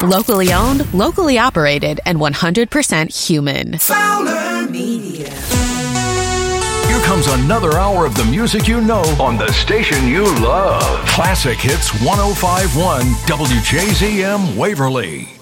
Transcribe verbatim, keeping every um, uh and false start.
Locally owned, locally operated, and one hundred percent human. Fowler Media. Here comes another hour of the music you know on the station you love. Classic Hits one oh five point one W J Z M Waverly.